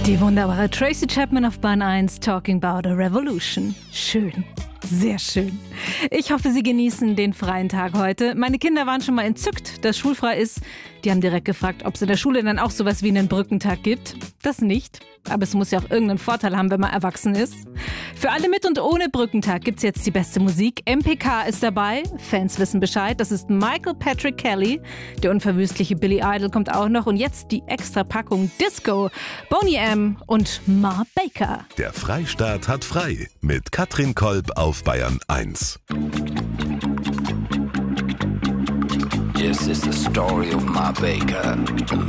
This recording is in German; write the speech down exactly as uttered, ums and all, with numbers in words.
Die wunderbare Tracy Chapman auf Bahn eins, Talking About a Revolution. Schön. Sehr schön. Ich hoffe, Sie genießen den freien Tag heute. Meine Kinder waren schon mal entzückt, dass schulfrei ist. Die haben direkt gefragt, ob es in der Schule dann auch sowas wie einen Brückentag gibt. Das nicht. Aber es muss ja auch irgendeinen Vorteil haben, wenn man erwachsen ist. Für alle mit und ohne Brückentag gibt's jetzt die beste Musik. M P K ist dabei. Fans wissen Bescheid. Das ist Michael Patrick Kelly. Der unverwüstliche Billy Idol kommt auch noch. Und jetzt die extra Packung Disco. Boney M. und Ma Baker. Der Freistaat hat frei mit Katrin Kolb auf Bayern eins. This is the story of Ma Baker.